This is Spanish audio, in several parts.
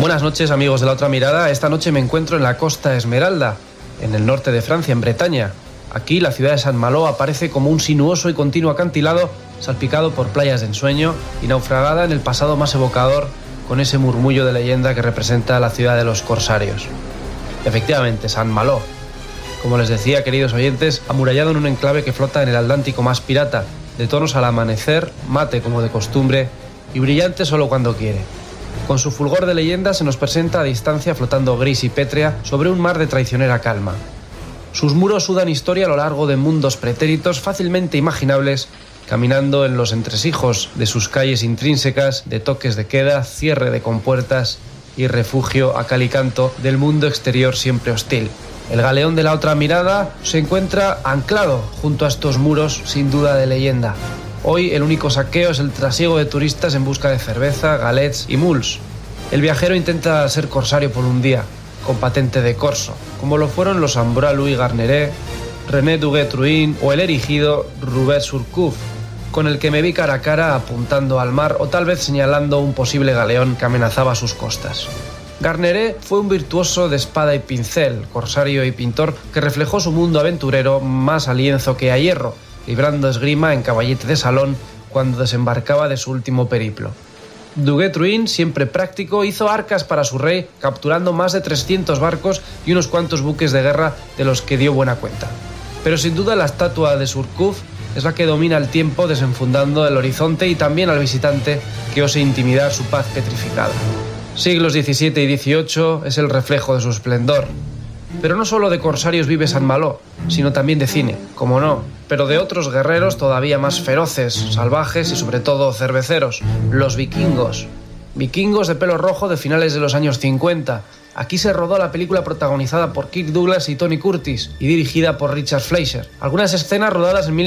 Buenas noches, amigos de La Otra Mirada. Esta noche me encuentro en la Costa Esmeralda, en el norte de Francia, en Bretaña. Aquí la ciudad de Saint-Malo aparece como un sinuoso y continuo acantilado salpicado por playas de ensueño y naufragada en el pasado más evocador con ese murmullo de leyenda que representa la ciudad de los corsarios. Efectivamente, Saint-Malo. Como les decía, queridos oyentes, amurallado en un enclave que flota en el Atlántico más pirata, de tonos al amanecer, mate como de costumbre y brillante solo cuando quiere. Con su fulgor de leyenda se nos presenta a distancia flotando gris y pétrea sobre un mar de traicionera calma. Sus muros sudan historia a lo largo de mundos pretéritos fácilmente imaginables, caminando en los entresijos de sus calles intrínsecas de toques de queda, cierre de compuertas y refugio a cal y canto del mundo exterior siempre hostil. El galeón de La Otra Mirada se encuentra anclado junto a estos muros sin duda de leyenda. Hoy el único saqueo es el trasiego de turistas en busca de cerveza, galets y muls. El viajero intenta ser corsario por un día, con patente de corso, como lo fueron los Ambroise Louis Garneret, René Duguay-Trouin o el erigido Robert Surcouf, con el que me vi cara a cara apuntando al mar o tal vez señalando un posible galeón que amenazaba sus costas. Garneret fue un virtuoso de espada y pincel, corsario y pintor que reflejó su mundo aventurero más a lienzo que a hierro, librando esgrima en caballete de salón cuando desembarcaba de su último periplo. Duguay-Trouin, siempre práctico, hizo arcas para su rey, capturando más de 300 barcos y unos cuantos buques de guerra de los que dio buena cuenta. Pero sin duda la estatua de Surcouf es la que domina el tiempo, desenfundando el horizonte y también al visitante que ose intimidar su paz petrificada. Siglos XVII y XVIII es el reflejo de su esplendor. Pero no solo de corsarios vive Saint-Malo, sino también de cine, como no, pero de otros guerreros todavía más feroces, salvajes y sobre todo cerveceros, los vikingos. Vikingos de pelo rojo de finales de los años 50. Aquí se rodó la película protagonizada por Kirk Douglas y Tony Curtis y dirigida por Richard Fleischer. Algunas escenas rodadas en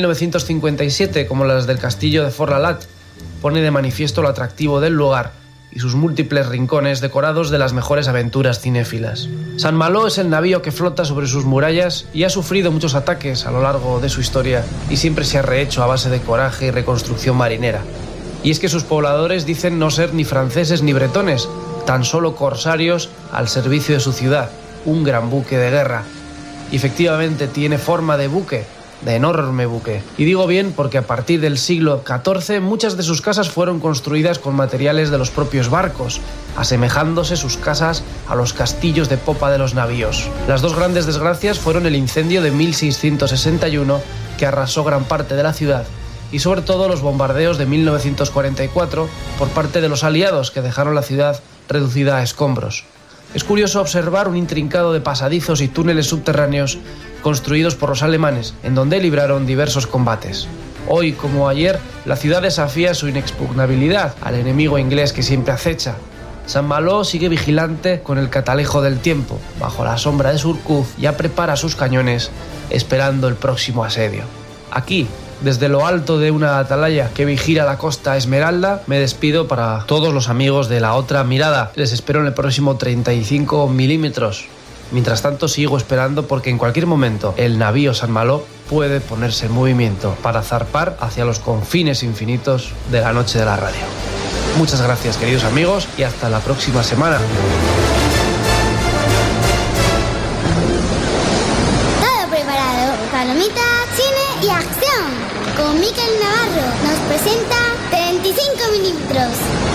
1957, como las del castillo de Fort-la-Latte, pone de manifiesto lo atractivo del lugar y sus múltiples rincones decorados de las mejores aventuras cinéfilas. Saint-Malo es el navío que flota sobre sus murallas y ha sufrido muchos ataques a lo largo de su historia y siempre se ha rehecho a base de coraje y reconstrucción marinera. Y es que sus pobladores dicen no ser ni franceses ni bretones, tan solo corsarios al servicio de su ciudad, un gran buque de guerra. Y efectivamente tiene forma de buque, de enorme buque. Y digo bien porque a partir del siglo XIV muchas de sus casas fueron construidas con materiales de los propios barcos, asemejándose sus casas a los castillos de popa de los navíos. Las dos grandes desgracias fueron el incendio de 1661, que arrasó gran parte de la ciudad, y sobre todo los bombardeos de 1944 por parte de los aliados, que dejaron la ciudad reducida a escombros. Es curioso observar un intrincado de pasadizos y túneles subterráneos construidos por los alemanes, en donde libraron diversos combates. Hoy, como ayer, la ciudad desafía su inexpugnabilidad al enemigo inglés que siempre acecha. Saint-Malo sigue vigilante con el catalejo del tiempo, bajo la sombra de Surcouf, ya prepara sus cañones, esperando el próximo asedio. Aquí, desde lo alto de una atalaya que vigila la Costa Esmeralda, me despido para todos los amigos de La Otra Mirada. Les espero en el próximo 35 milímetros. Mientras tanto sigo esperando porque en cualquier momento el navío Saint-Malo puede ponerse en movimiento para zarpar hacia los confines infinitos de la noche de la radio. Muchas gracias, queridos amigos, y hasta la próxima semana. Todo preparado. Palomita, cine y acción. Con Mikel Navarro nos presenta 35 milímetros.